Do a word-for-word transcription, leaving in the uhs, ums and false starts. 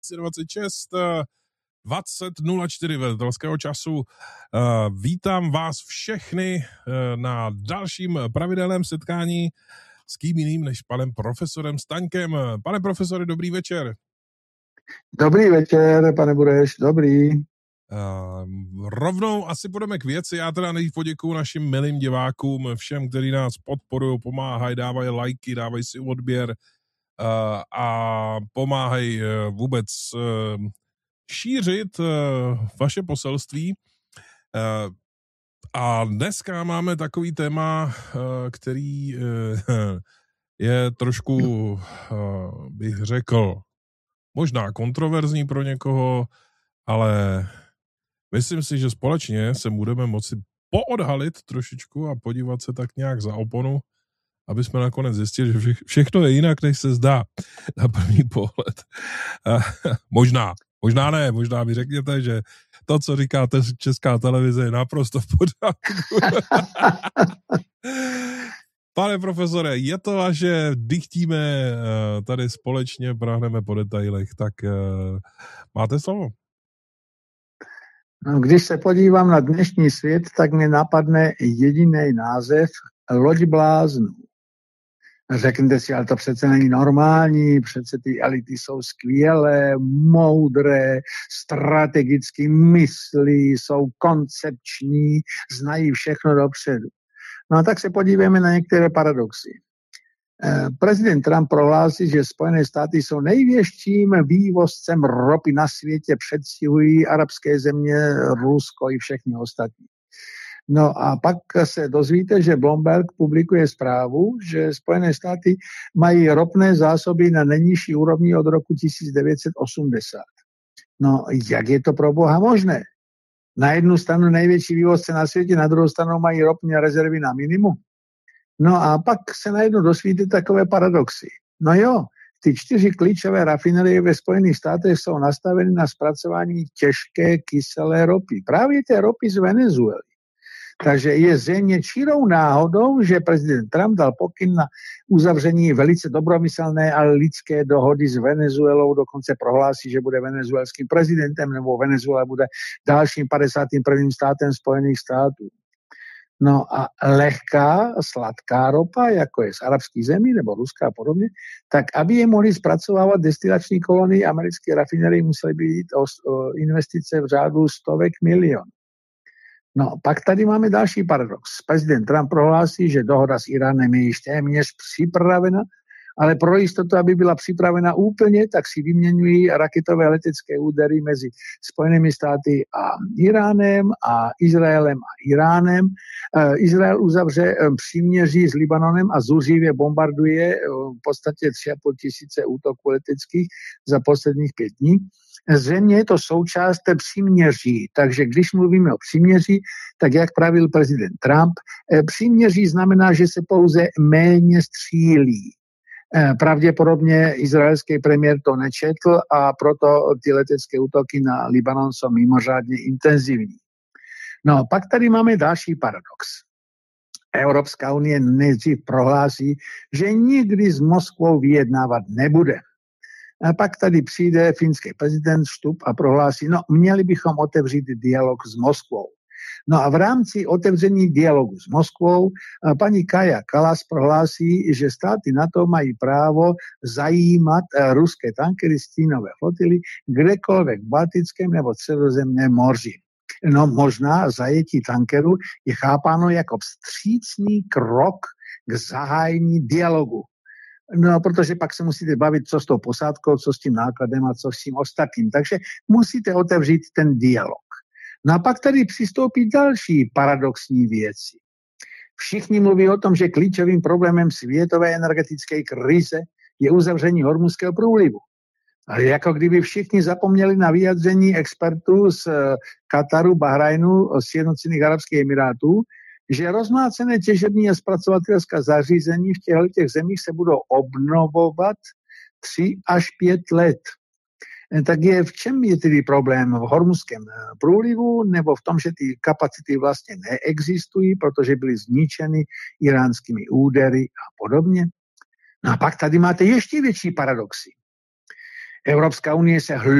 dvacet šest dvacet nula čtyři velitelského času. Vítám vás všechny na dalším pravidelném setkání s kým jiným než panem profesorem Staňkem. Pane profesore, dobrý večer. Dobrý večer, pane Bureš, dobrý. Uh, rovnou asi půjdeme k věci. Já teda nejdřív poděkuju našim milým divákům, všem, kteří nás podporují, pomáhají, dávají lajky, dávají si odběr uh, a pomáhají uh, vůbec uh, šířit uh, vaše poselství. Uh, a dneska máme takový téma, uh, který uh, je trošku, uh, bych řekl, možná kontroverzní pro někoho, ale myslím si, že společně se budeme moci poodhalit trošičku a podívat se tak nějak za oponu, aby jsme nakonec zjistili, že všechno je jinak, než se zdá na první pohled. Možná, možná ne, možná mi řekněte, že to, co říkáte Česká televize, je naprosto v pořádku. Pane profesore, je to, že dychtíme tady společně, práhneme po detailech, tak máte slovo. No, když se podívám na dnešní svět, tak mi napadne jediný název Loď bláznů. Řeknete si, ale to přece není normální, přece ty elity jsou skvělé, moudré, strategicky myslí, jsou koncepční, znají všechno dopředu. No a tak se podívejme na některé paradoxy. Prezident Trump prohlásí, že Spojené státy jsou největším vývozcem ropy na světě, předstihují arabské země, Rusko i všechny ostatní. No a pak se dozvíte, že Bloomberg publikuje zprávu, že Spojené státy mají ropné zásoby na nejnižší úrovni od roku tisíc devět set osmdesát. No jak je to pro boha možné? Na jednu stranu největší vývozce na světě, na druhou stranu mají ropné rezervy na minimum. No a pak se najednou dosvíte takové paradoxy. No jo, ty čtyři klíčové rafinerie ve Spojených státech jsou nastaveny na zpracování těžké kyselé ropy. Právě té ropy z Venezuely. Takže je zřejmě čirou náhodou, že prezident Trump dal pokyn na uzavření velice dobromyslné a lidské dohody s Venezuelou, dokonce prohlásí, že bude venezuelským prezidentem, nebo Venezuela bude dalším padesátým prvním státem Spojených států. No a lehká, sladká ropa, jako je z arabských zemí nebo Ruska a podobně, tak aby je mohli zpracovávat destilační kolony americké rafinerie, musely být o, o investice v řádu stovek milionů. No, pak tady máme další paradox. Prezident Trump prohlásí, že dohoda s Iránem je již téměř připravena, ale pro jistotu, aby byla připravena úplně, tak si vyměňují raketové letecké údery mezi Spojenými státy a Iránem a Izraelem a Iránem. Izrael uzavře příměří s Libanonem a zuřivě bombarduje v podstatě tři a půl tisíce útoků leteckých za posledních pět dní. Zřejmě je to součást té příměří, takže když mluvíme o příměří, tak jak pravil prezident Trump, příměří znamená, že se pouze méně střílí. Pravděpodobně izraelský premiér to nečetl a proto ty letecké útoky na Libanon jsou mimořádně intenzivní. No, pak tady máme další paradox. Evropská unie nejdřív prohlásí, že nikdy s Moskvou vyjednávat nebude. A pak tady přijde finský prezident Stubb a prohlásí, no měli bychom otevřít dialog s Moskvou. No a v rámci otevření dialogu s Moskvou paní Kaja Kallas prohlásí, že státy NATO mají právo zajímat ruské tankery stínové flotily kdekoliv v Baltickém nebo Středozemním moři. No možná zajetí tankeru je chápáno jako vstřícný krok k zahájení dialogu. No, protože pak se musíte bavit, co s tou posádkou, co s tím nákladem a co s tím ostatním. Takže musíte otevřít ten dialog. No a pak tady přistoupí další paradoxní věci. Všichni mluví o tom, že klíčovým problémem světové energetické krize je uzavření Hormuzského průlivu. Ale jako kdyby všichni zapomněli na vyjádření expertů z Kataru, Bahrajnu, Sjednocených arabských emirátů, že rozmácené těžební a zpracovatelská zařízení v těchto těch zemích se budou obnovovat tři až pět let. Tak je, v čem je tedy problém? V Hormuzském průlivu nebo v tom, že ty kapacity vlastně neexistují, protože byly zničeny iránskými údery a podobně? No a pak tady máte ještě větší paradoxy. Evropská unie se